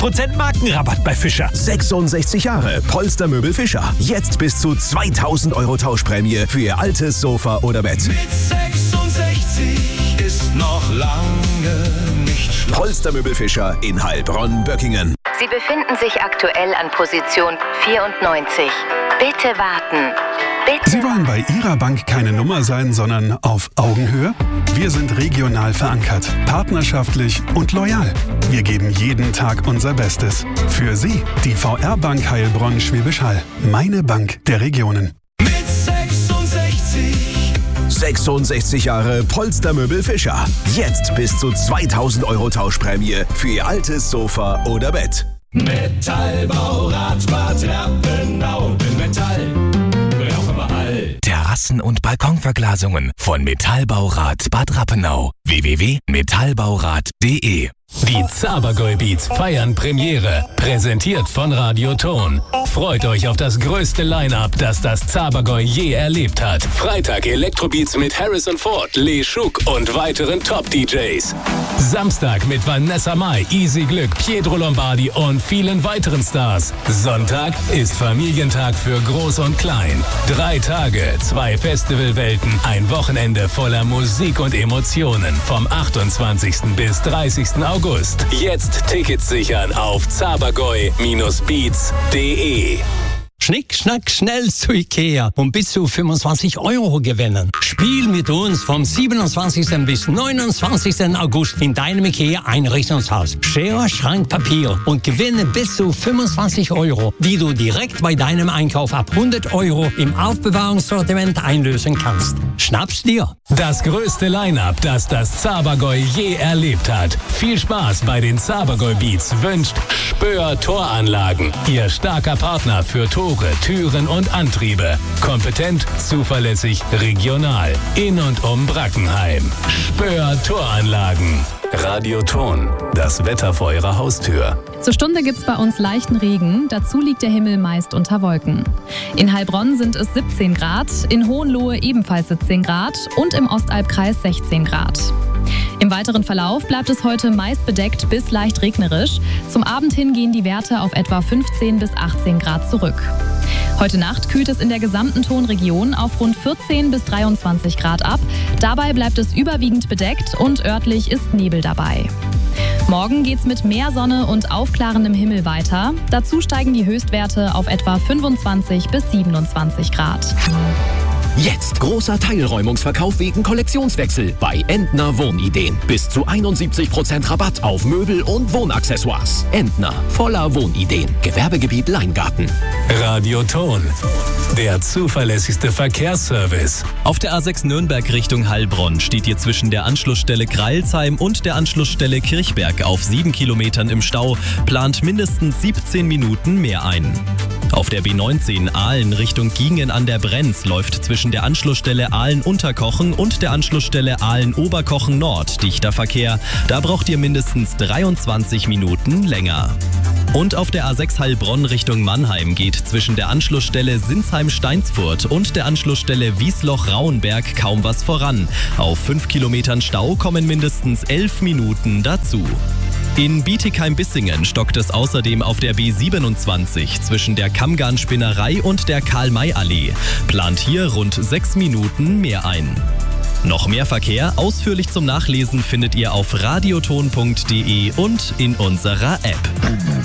50% Markenrabatt bei Fischer. 66 Jahre Polstermöbel Fischer. Jetzt bis zu 2000 € Tauschprämie für Ihr altes Sofa oder Bett. Mit 66 ist noch lange nicht Schluss. Polstermöbel Fischer in Heilbronn-Böckingen. Sie befinden sich aktuell an Position 94. Bitte warten. Bitte. Sie wollen bei Ihrer Bank keine Nummer sein, sondern auf Augenhöhe? Wir sind regional verankert, partnerschaftlich und loyal. Wir geben jeden Tag unser Bestes. Für Sie, die VR-Bank Heilbronn-Schwäbisch Hall. Meine Bank der Regionen. Mit 66. 66 Jahre Polstermöbel Fischer. Jetzt bis zu 2000 € Tauschprämie für Ihr altes Sofa oder Bett. Metallbaurat Bad Rappenau. In Metall brauchen wir all. Terrassen- und Balkonverglasungen von Metallbaurat Bad Rappenau. www.metallbaurat.de. Die Zabergäu Beats feiern Premiere. Präsentiert von Radio Ton. Freut euch auf das größte Line-Up, das das Zabergäu je erlebt hat. Freitag Elektrobeats mit Harrison Ford, Lee Schuck und weiteren Top-DJs. Samstag mit Vanessa Mai, Easy Glück, Pietro Lombardi und vielen weiteren Stars. Sonntag ist Familientag für Groß und Klein. 3 Tage, 2 Festivalwelten, ein Wochenende voller Musik und Emotionen. Vom 28. bis 30. August. Jetzt Tickets sichern auf zabergäu-beats.de. Schnick, schnack, schnell zu Ikea und bis zu 25 € gewinnen. Spiel mit uns vom 27. bis 29. August in deinem Ikea-Einrichtungshaus. Schere, Schrank, Papier und gewinne bis zu 25 €, die du direkt bei deinem Einkauf ab 100 € im Aufbewahrungssortiment einlösen kannst. Schnapp's dir! Das größte Line-Up, das das Zabergäu je erlebt hat. Viel Spaß bei den Zabergäu Beats wünscht Spöer Toranlagen. Ihr starker Partner für Tore, Türen und Antriebe. Kompetent, zuverlässig, regional. In und um Brackenheim. Spöer Toranlagen. Radio Ton. Das Wetter vor Ihrer Haustür. Zur Stunde gibt's bei uns leichten Regen. Dazu liegt der Himmel meist unter Wolken. In Heilbronn sind es 17 Grad, in Hohenlohe ebenfalls 17 Grad und im Ostalbkreis 16 Grad. Im weiteren Verlauf bleibt es heute meist bedeckt bis leicht regnerisch. Zum Abend hin gehen die Werte auf etwa 15 bis 18 Grad zurück. Heute Nacht kühlt es in der gesamten Tonregion auf rund 14 bis 23 Grad ab. Dabei bleibt es überwiegend bedeckt und örtlich ist Nebel dabei. Morgen geht's mit mehr Sonne und aufklarendem Himmel weiter. Dazu steigen die Höchstwerte auf etwa 25 bis 27 Grad. Jetzt großer Teilräumungsverkauf wegen Kollektionswechsel bei Entner Wohnideen. Bis zu 71% Rabatt auf Möbel und Wohnaccessoires. Entner, voller Wohnideen. Gewerbegebiet Leingarten. Radio Ton. Der zuverlässigste Verkehrsservice. Auf der A6 Nürnberg Richtung Heilbronn steht ihr zwischen der Anschlussstelle Greilsheim und der Anschlussstelle Kirchberg auf 7 Kilometern im Stau. Plant mindestens 17 Minuten mehr ein. Auf der B19 Aalen Richtung Giengen an der Brenz läuft zwischen der Anschlussstelle Aalen-Unterkochen und der Anschlussstelle Aalen-Oberkochen Nord dichter Verkehr. Da braucht ihr mindestens 23 Minuten länger. Und auf der A6 Heilbronn Richtung Mannheim geht zwischen der Anschlussstelle Sinsheim-Steinsfurt und der Anschlussstelle Wiesloch-Rauenberg kaum was voran. Auf 5 Kilometern Stau kommen mindestens 11 Minuten dazu. In Bietigheim-Bissingen stockt es außerdem auf der B27 zwischen der Kammgarn-Spinnerei und der Karl-May-Allee. Plant hier rund 6 Minuten mehr ein. Noch mehr Verkehr ausführlich zum Nachlesen findet ihr auf radioton.de und in unserer App.